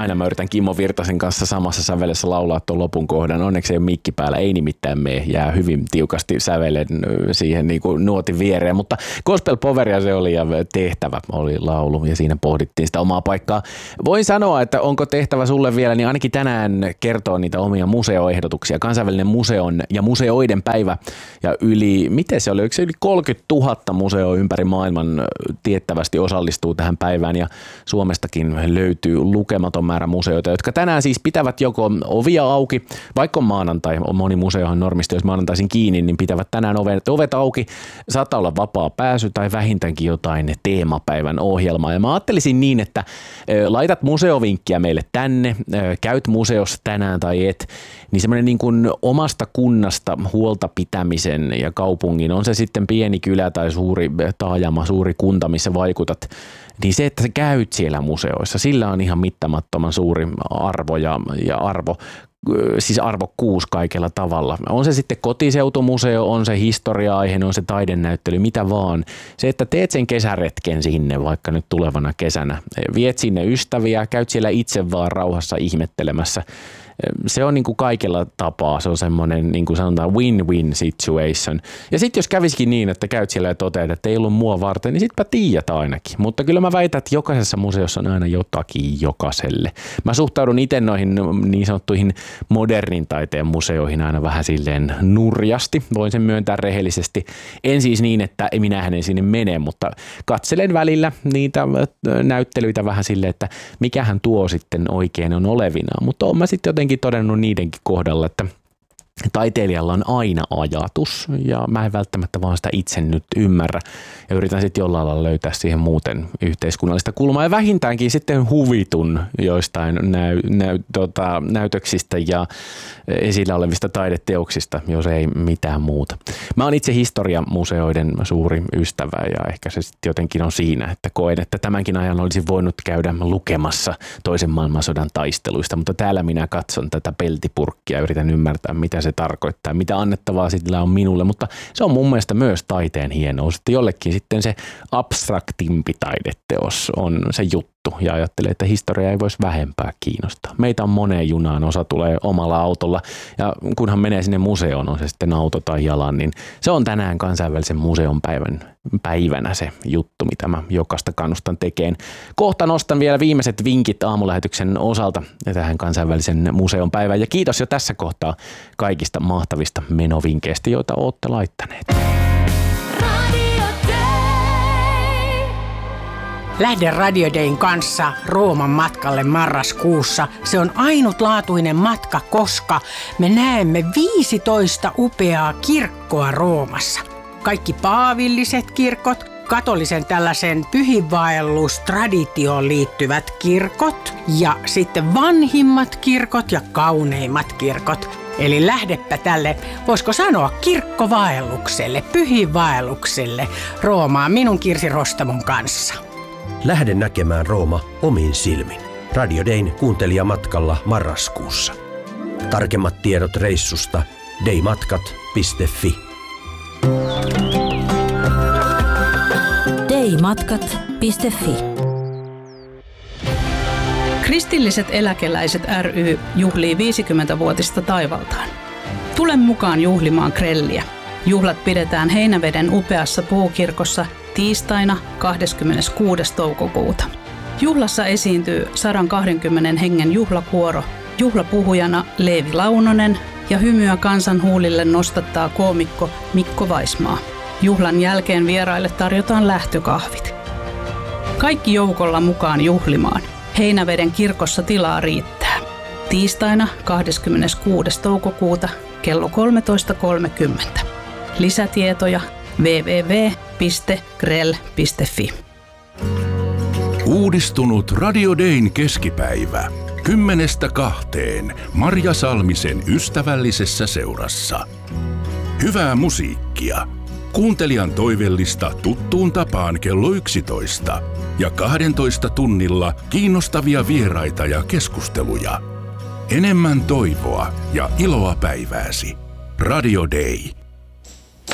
aina mä yritän Kimmo Virtasen kanssa samassa sävelessä laulaa tuon lopun kohdan. Onneksi ei ole mikki päällä, ei nimittäin mene. Jää hyvin tiukasti sävelen siihen niin kuin nuotin viereen, mutta Gospel Poweria se oli ja tehtävä oli laulu ja siinä pohdittiin sitä omaa paikkaa. Voin sanoa, että onko tehtävä sulle vielä, niin ainakin tänään kertoo niitä omia museoehdotuksia. Kansainvälinen museon ja museoiden päivä ja miten se oli, yli 30 000 museoa ympäri maailman tiettävästi osallistuu tähän päivään ja Suomestakin löytyy lukematon määrä museoita, jotka tänään siis pitävät joko ovia auki, vaikka on maanantai, moni museohan normisti, jos maanantaisin kiinni, niin pitävät tänään ovet auki, saattaa olla vapaa pääsy tai vähintäänkin jotain teemapäivän ohjelmaa. Ja mä ajattelisin niin, että laitat museovinkkiä meille tänne, käyt museossa tänään tai et, niin semmoinen niin kuin omasta kunnasta huolta pitämisen ja kaupungin, on se sitten pieni kylä tai suuri taajama, suuri kunta, missä vaikutat, niin se, että sä käyt siellä museoissa, sillä on ihan mittamattoman suuri arvo ja arvokkuus kaikella tavalla. On se sitten kotiseutumuseo, on se historia-aihe, on se taidenäyttely, mitä vaan. Se, että teet sen kesäretken sinne vaikka nyt tulevana kesänä, viet sinne ystäviä, käyt siellä itse vaan rauhassa ihmettelemässä. Se on niin kuin kaikella tapaa, se on semmoinen niin kuin sanotaan win-win situation. Ja sitten jos kävisikin niin, että käyt siellä ja toteat, että ei ollut mua varten, niin sitpä tiedät ainakin. Mutta kyllä mä väitän, että jokaisessa museossa on aina jotakin jokaiselle. Mä suhtaudun itse noihin niin sanottuihin modernin taiteen museoihin aina vähän silleen nurjasti. Voin sen myöntää rehellisesti. En siis niin, että minähän en sinne mene, mutta katselen välillä niitä näyttelyitä vähän silleen, että mikähän tuo sitten oikein on olevinaan. Mutta oon mä sitten jotenkin todennut niidenkin kohdalla, että taiteilijalla on aina ajatus ja mä en välttämättä vaan sitä itse nyt ymmärrä ja yritän sitten jollain lailla löytää siihen muuten yhteiskunnallista kulmaa ja vähintäänkin sitten huvitun joistain näytöksistä ja esillä olevista taideteoksista, jos ei mitään muuta. Mä oon itse historiamuseoiden suuri ystävä ja ehkä se sitten jotenkin on siinä, että koen, että tämänkin ajan olisi voinut käydä lukemassa toisen maailmansodan taisteluista, mutta täällä minä katson tätä peltipurkkia ja yritän ymmärtää, mitä se tarkoittaa, mitä annettavaa sillä on minulle, mutta se on mun mielestä myös taiteen hienous, että jollekin sitten se abstraktimpi taideteos on se juttu ja ajattelee, että historia ei voisi vähempää kiinnostaa. Meitä on moneen junaan, osa tulee omalla autolla ja kunhan menee sinne museoon, on se sitten auto tai jalan, niin se on tänään kansainvälisen museon päivänä se juttu, mitä mä jokaista kannustan tekemään. Kohta nostan vielä viimeiset vinkit aamulähetyksen osalta tähän kansainvälisen museon päivään ja kiitos jo tässä kohtaa kaikista mahtavista menovinkkeistä, joita olette laittaneet. Lähde Radio Dayn kanssa Rooman matkalle marraskuussa. Se on ainutlaatuinen matka, koska me näemme 15 upeaa kirkkoa Roomassa. Kaikki paavilliset kirkot, katolisen tällaisen pyhinvaellustraditioon liittyvät kirkot ja sitten vanhimmat kirkot ja kauneimmat kirkot. Eli lähdepä tälle, voisiko sanoa kirkkovaellukselle, pyhinvaellukselle Roomaan minun Kirsi Rostamon kanssa. Lähde näkemään Rooma omin silmin. Radio Dayn kuuntelijamatkalla marraskuussa. Tarkemmat tiedot reissusta daymatkat.fi. daymatkat.fi. Kristilliset eläkeläiset ry juhlii 50-vuotista taivaltaan. Tule mukaan juhlimaan grelliä. Juhlat pidetään Heinäveden upeassa puukirkossa tiistaina 26. toukokuuta. Juhlassa esiintyy 120 hengen juhlakuoro, juhlapuhujana Leevi Launonen ja hymyä kansan huulille nostattaa koomikko Mikko Vaismaa. Juhlan jälkeen vieraille tarjotaan lähtökahvit. Kaikki joukolla mukaan juhlimaan. Heinäveden kirkossa tilaa riittää. Tiistaina 26. toukokuuta kello 13.30. Lisätietoja www.grell.fi. Uudistunut Radio Dayn keskipäivä. 10:00–2:00 Marja Salmisen ystävällisessä seurassa. Hyvää musiikkia. Kuuntelijan toivellista tuttuun tapaan kello 11 ja 12 tunnilla kiinnostavia vieraita ja keskusteluja. Enemmän toivoa ja iloa päivääsi. Radio Day.